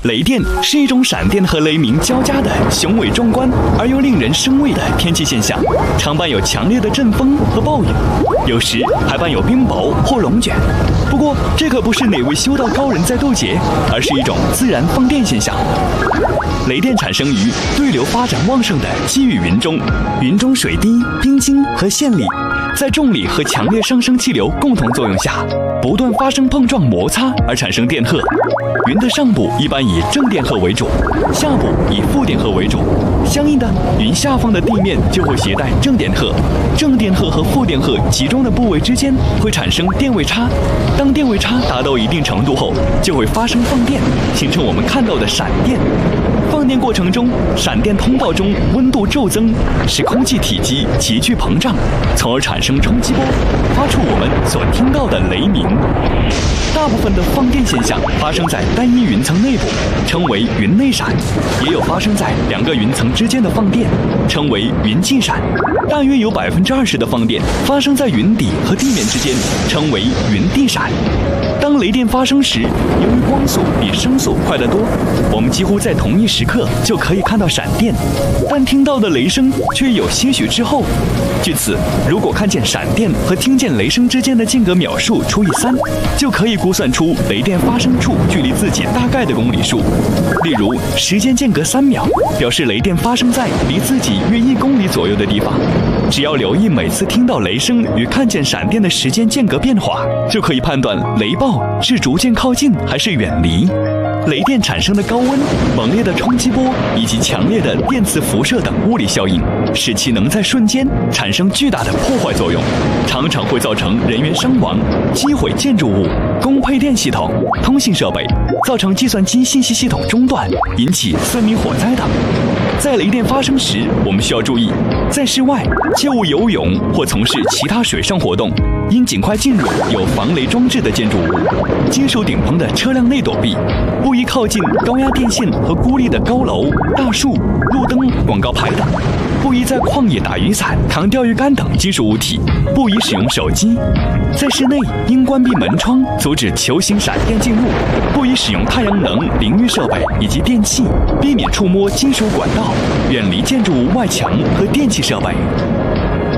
雷电是一种闪电和雷鸣交加的雄伟壮观而又令人生畏的天气现象，常伴有强烈的阵风和暴雨，有时还伴有冰雹或龙卷。不过，这可不是哪位修道高人在斗劫，而是一种自然放电现象。雷电产生于对流发展旺盛的积雨云中，云中水滴、冰晶和线粒在重力和强烈上升气流共同作用下，不断发生碰撞摩擦而产生电荷。云的上部一般以正电荷为主，下部以负电荷为主。相应的，云下方的地面就会携带正电荷，正电荷和负电荷集中的部位之间会产生电位差。当电位差达到一定程度后，就会发生放电，形成我们看到的闪电。放电过程中，闪电通道中温度骤增，使空气体积急剧膨胀，从而产生冲击波，发出我们所听到的雷鸣。大部分的放电现象发生在单一云层内部，称为云内闪；也有发生在两个云层之间的放电，称为云际闪。大约有20%的放电发生在云底和地面之间，称为云地闪。当雷电发生时，由于光速比声速快得多，我们几乎在同一时刻就可以看到闪电，但听到的雷声却有些许滞后。据此，如果看见闪电和听见雷声之间的间隔秒数除以3，就可以估算出雷电发生处距离自己大概的公里数。例如，时间间隔3秒，表示雷电发生在离自己约1公里左右的地方。只要留意每次听到雷声与看见闪电的时间间隔变化，就可以判断雷暴是逐渐靠近还是远离。雷电产生的高温、猛烈的冲击波以及强烈的电磁辐射等物理效应，使其能在瞬间产生巨大的破坏作用，常常会造成人员伤亡、击毁建筑物、供配电系统、通信设备，造成计算机信息系统中断，引起森林火灾等。在雷电发生时，我们需要注意，在室外切勿游泳或从事其他水上活动，应尽快进入有防雷装置的建筑物，接受顶棚的车辆内躲避，不宜靠近高压电线和孤立的高楼、大树、路灯、广告牌等，不宜在旷野打雨伞、扛钓鱼竿等金属物体，不宜使用手机。在室内应关闭门窗，阻止球形闪电进入，不宜使用太阳能淋浴设备以及电器，避免触摸金属管道，远离建筑物外墙和电气设备。